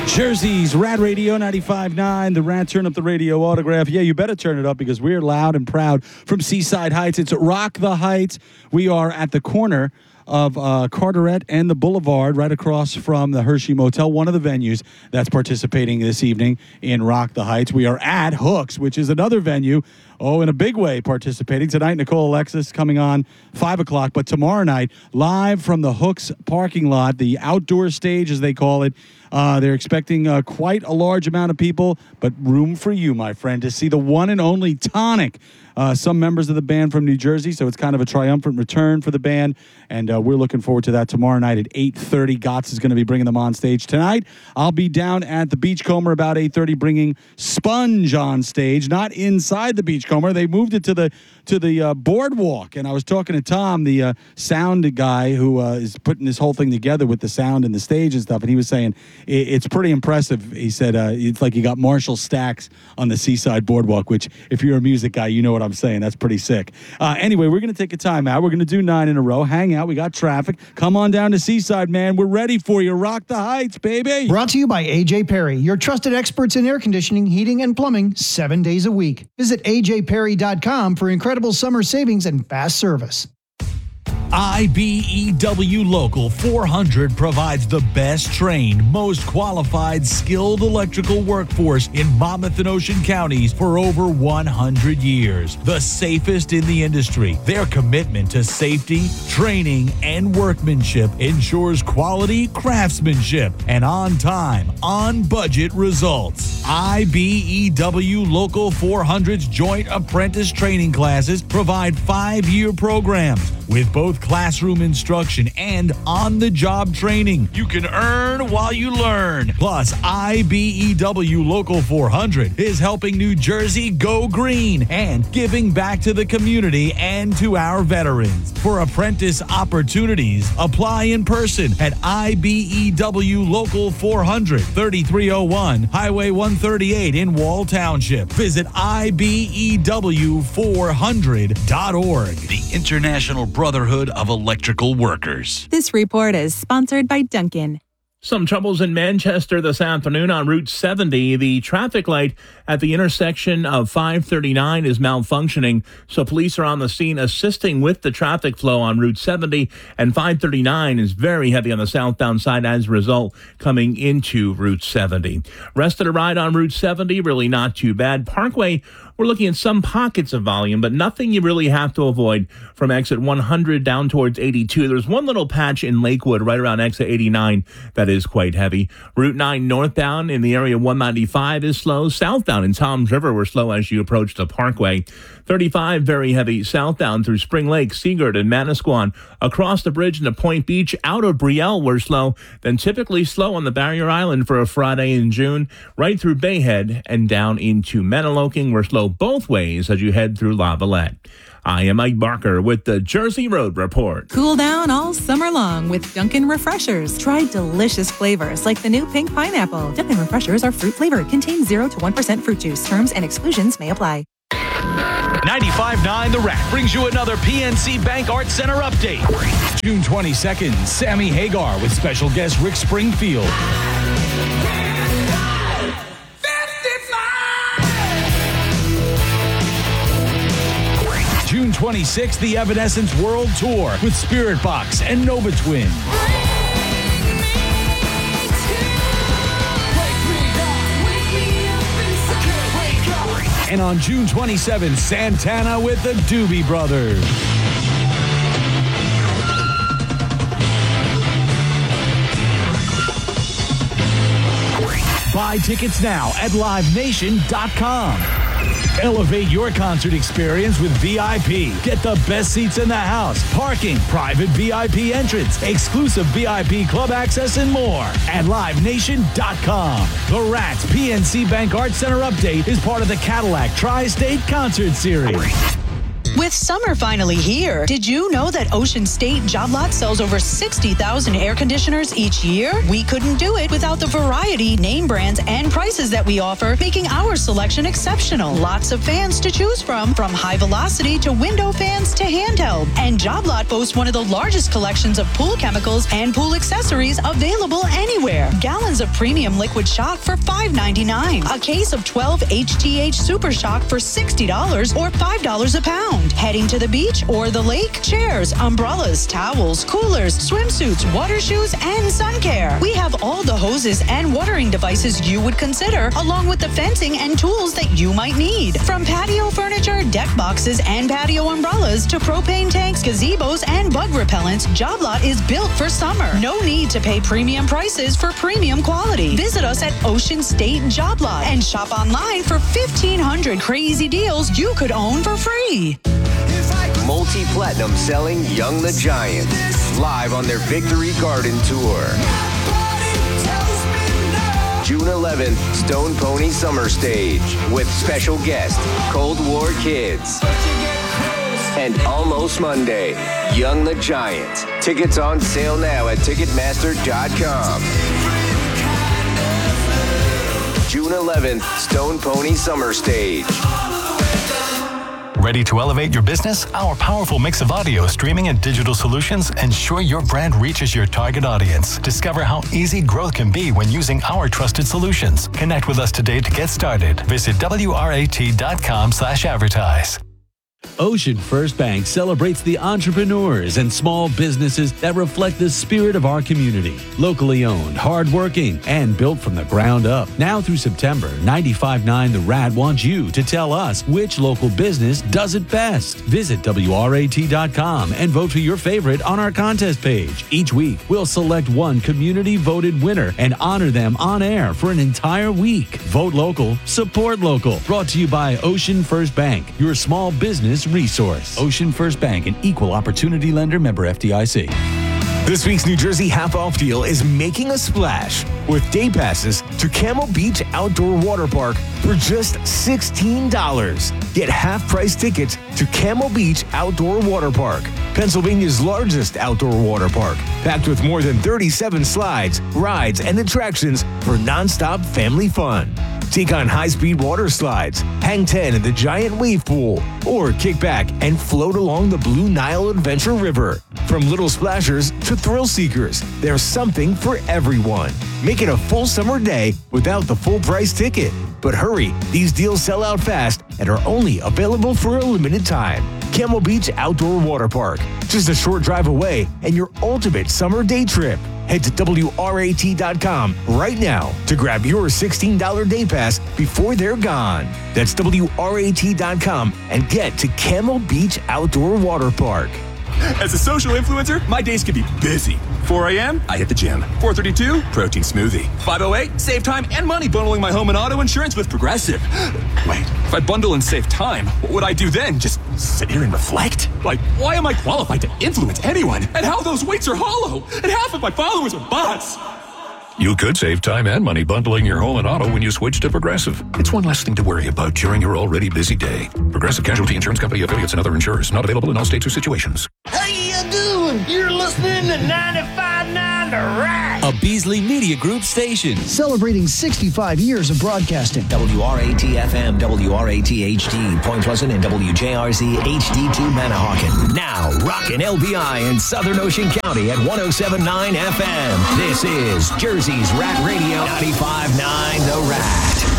Jersey's Rad Radio 95.9. The Rad Turn Up the Radio autograph. Yeah, you better turn it up because we're loud and proud from Seaside Heights. It's Rock the Heights. We are at the corner of Carteret and the Boulevard, right across from the Hershey Motel, one of the venues that's participating this evening in Rock the Heights. We are at Hooks, which is another venue, in a big way participating. Tonight, Nicole Alexis coming on 5 o'clock, but tomorrow night, live from the Hooks parking lot, the outdoor stage, as they call it. They're expecting quite a large amount of people, but room for you, my friend, to see the one and only Tonic. Some members of the band from New Jersey, so it's kind of a triumphant return for the band, and we're looking forward to that tomorrow night at 8:30. Gotts is going to be bringing them on stage tonight. I'll be down at the Beachcomber about 8:30, bringing Sponge on stage, not inside the Beachcomber. They moved it to the boardwalk, and I was talking to Tom, the sound guy who is putting this whole thing together with the sound and the stage and stuff, and he was saying it's pretty impressive. He said it's like you got Marshall Stacks on the Seaside Boardwalk, which if you're a music guy, you know what I'm saying. That's pretty sick. Anyway, we're going to take a time out. We're going to do 9 in a row. Hang out. We got traffic. Come on down to Seaside, man. We're ready for you. Rock the Heights, baby. Brought to you by AJ Perry, your trusted experts in air conditioning, heating, and plumbing 7 days a week. Visit ajperry.com for incredible summer savings and fast service. IBEW Local 400 provides the best trained, most qualified, skilled electrical workforce in Monmouth and Ocean counties for over 100 years. The safest in the industry. Their commitment to safety, training, and workmanship ensures quality craftsmanship and on-time, on-budget results. IBEW Local 400's joint apprentice training classes provide 5-year programs with both classroom instruction and on-the-job training. You can earn while you learn. Plus, IBEW Local 400 is helping New Jersey go green and giving back to the community and to our veterans. For apprentice opportunities, apply in person at IBEW Local 400, 3301 Highway 138 in Wall Township. Visit IBEW400.org. The International Brotherhood of Electrical Workers. This report is sponsored by Dunkin'. Some troubles in Manchester this afternoon on Route 70. The traffic light at the intersection of 539 is malfunctioning, so police are on the scene assisting with the traffic flow on Route 70, and 539 is very heavy on the southbound side as a result coming into Route 70. Rest of the ride on Route 70, really not too bad. Parkway, we're looking at some pockets of volume, but nothing you really have to avoid from exit 100 down towards 82. There's one little patch in Lakewood right around exit 89 that is quite heavy. Route 9 northbound in the area 195 is slow. Southbound in Toms River, we're slow as you approach the Parkway. 35 very heavy southbound through Spring Lake, Seagard, and Manasquan. Across the bridge into Point Beach, out of Brielle, we're slow. Then typically slow on the Barrier Island for a Friday in June. Right through Bayhead and down into Menaloking, we're slow both ways as you head through La Valette. I am Mike Barker with the Jersey Road Report. Cool down all summer long with Dunkin' Refreshers. Try delicious flavors like the new pink pineapple. Dunkin' Refreshers are fruit flavored, contain 0 to 1% fruit juice. Terms and exclusions may apply. 95.9 The Rat brings you another PNC Bank Art Center update. June 22nd, Sammy Hagar with special guest Rick Springfield. June 26th, the Evanescence World Tour with Spirit Box and Nova Twin. And on June 27th, Santana with the Doobie Brothers. Buy tickets now at livenation.com. Elevate your concert experience with VIP. Get the best seats in the house, parking, private VIP entrance, exclusive VIP club access, and more at livenation.com. The Rats PNC Bank Art Center update is part of the Cadillac Tri-State Concert Series. With summer finally here, did you know that Ocean State Job Lot sells over 60,000 air conditioners each year? We couldn't do it without the variety, name brands, and prices that we offer, making our selection exceptional. Lots of fans to choose from high velocity to window fans to handheld. And Job Lot boasts one of the largest collections of pool chemicals and pool accessories available anywhere. Gallons of premium liquid shock for $5.99. A case of 12 HTH Super Shock for $60 or $5 a pound. Heading to the beach or the lake? Chairs, umbrellas, towels, coolers, swimsuits, water shoes, and sun care. We have all the hoses and watering devices you would consider, along with the fencing and tools that you might need. From patio furniture, deck boxes, and patio umbrellas to propane tanks, gazebos, and bug repellents, Job Lot is built for summer. No need to pay premium prices for premium quality. Visit us at Ocean State Job Lot and shop online for 1,500 crazy deals you could own for free. Multi-platinum selling Young the Giant, live on their Victory Garden Tour. June 11th, Stone Pony Summer Stage with special guest, Cold War Kids. And Almost Monday, Young the Giant. Tickets on sale now at Ticketmaster.com. June 11th, Stone Pony Summer Stage. Ready to elevate your business? Our powerful mix of audio, streaming, and digital solutions ensure your brand reaches your target audience. Discover how easy growth can be when using our trusted solutions. Connect with us today to get started. Visit WRAT.com/advertise. Ocean First Bank celebrates the entrepreneurs and small businesses that reflect the spirit of our community. Locally owned, hardworking, and built from the ground up. Now through September, 95.9 The Rat wants you to tell us which local business does it best. Visit WRAT.com and vote for your favorite on our contest page. Each week, we'll select one community-voted winner and honor them on air for an entire week. Vote local, support local. Brought to you by Ocean First Bank, your small business resource. Ocean First Bank, an equal opportunity lender, member FDIC. This week's New Jersey half-off deal is making a splash with day passes to Camel Beach Outdoor Water Park for just $16. Get half-price tickets to Camel Beach Outdoor Water Park, Pennsylvania's largest outdoor water park, packed with more than 37 slides, rides, and attractions for nonstop family fun. Take on high-speed water slides, hang 10 in the giant wave pool, or kick back and float along the Blue Nile Adventure River. From little splashers to thrill seekers, there's something for everyone. Make it a full summer day without the full price ticket. But hurry, these deals sell out fast and are only available for a limited time. Camel Beach Outdoor Water Park, just a short drive away and your ultimate summer day trip. Head to WRAT.com right now to grab your $16 day pass before they're gone. That's WRAT.com and get to Camel Beach Outdoor Water Park. As a social influencer, my days can be busy. 4 a.m., I hit the gym. 4:32, protein smoothie. 5:08, save time and money bundling my home and auto insurance with Progressive. Wait, if I bundle and save time, what would I do then? Just sit here and reflect? Like, why am I qualified to influence anyone? And how those weights are hollow? And half of my followers are bots. You could save time and money bundling your home and auto when you switch to Progressive. It's one less thing to worry about during your already busy day. Progressive Casualty Insurance Company, affiliates, and other insurers. Not available in all states or situations. How you doing? You're listening to 95.9 The Rat. A Beasley Media Group station. Celebrating 65 years of broadcasting. WRAT-FM, WRAT-HD, Point Pleasant, and WJRZ HD2 Manahawkin. Now, rockin' LBI in Southern Ocean County at 107.9 FM. This is Jersey's Rat Radio, 95.9 The Rat.